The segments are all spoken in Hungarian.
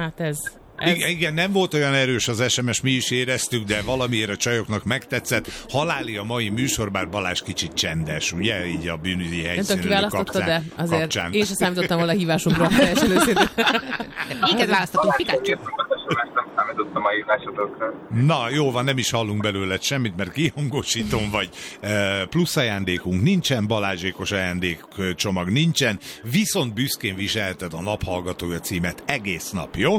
Hát ez... Igen, nem volt olyan erős az SMS, mi is éreztük, de valamiért a csajoknak megtetszett. Haláli a mai műsor, bár Balázs kicsit csendes, ugye? Így a bűnügyi helyszínről kapcsán. Én sem számítottam volna a hívásunkra. Minket választottunk, Pikachu. Számítottam a hívásodokra. Na, jó van, nem is hallunk belőled semmit, mert kihangosítom vagy. Plusz ajándékunk nincsen, Balázsékos ajándékcsomag nincsen, viszont büszkén viselted a Naphallgatója címet egész nap, jó?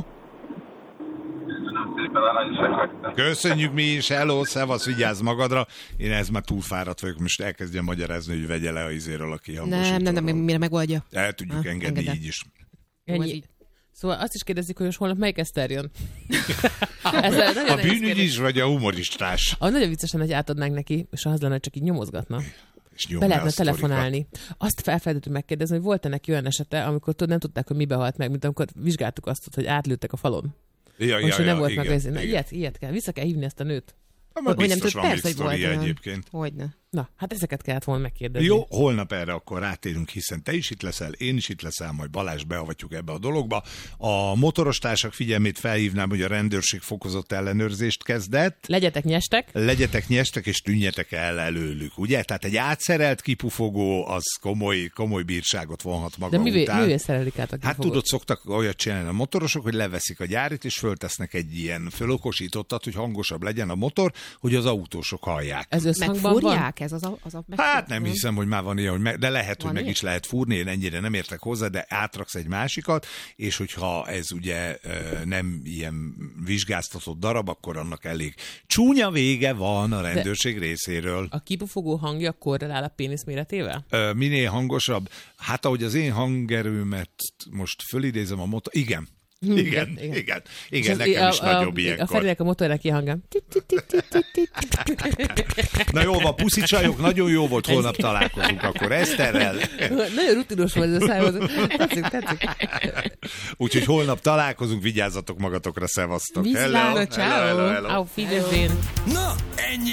Köszönjük mi is, hello, szevasz, vigyázz magadra. Én ez már túl fáradt vagyok, most elkezdjem magyarázni, hogy vegye le a izéről a kihangosítóról. Nem, mire megoldja. El tudjuk engedni így is. Ennyi. Szóval azt is kérdezik, hogy most holnap melyik Eszter jön? A bűnügy is, vagy a humoristás? Nagyon viccesen, hogy átadnánk neki, és az lenne, hogy csak így nyomozgatna. Be lehetne telefonálni. Azt felfelejtettük megkérdezni, hogy volt-e neki olyan esete, amikor nem tudták, hogy mibe halt meg, mint amikor vizsgáltuk azt, hogy átlőttek a falon. Ja, nem volt igen, meg igen. Ilyet kell. Vissza kell hívni ezt a nőt. Biztos van még sztori egyébként. Hogyne. Na, hát ezeket kellett volna megkérdezni. Jó, holnap erre akkor rátérünk, hiszen te is itt leszel, én is itt leszel, majd Balázs beavatjuk ebbe a dologba. A motorostársak figyelmét felhívnám, hogy a rendőrség fokozott ellenőrzést kezdett. Legyetek nyestek, és tűnjetek el előlük, ugye? Tehát egy átszerelt kipufogó, az komoly bírságot vonhat maga után. Mivel szerelik át a kipufogót? Hát tudod, szoktak olyat csinálni a motorosok, hogy leveszik a gyárit, és föltesznek egy ilyen fölokosítottat, hogy hangosabb legyen a motor, hogy az autósok hallják. Ez összhangban van? Ez az a hát nem hiszem, hogy már van ilyen, de lehet, hogy meg is lehet fúrni, én ennyire nem értek hozzá, de átraksz egy másikat, és hogyha ez ugye nem ilyen vizsgáztatott darab, akkor annak elég csúnya vége van a rendőrség részéről. A kipufogó hangja korrelál a pénisz méretével? Minél hangosabb. Hát ahogy az én hangerőmet most fölidézem a motor... Igen, nekem is nagyobb ilyenkor. A Ferinek a motorjának ilyen hangja. Na jó van, puszi csajok, nagyon jó volt, holnap találkozunk akkor Eszterrel. Nagyon rutinos vagy ez a számod. Tetszik. Úgyhogy holnap találkozunk, vigyázzatok magatokra, szevasztok. Hello. Auf Wiedersehen. Na, ennyi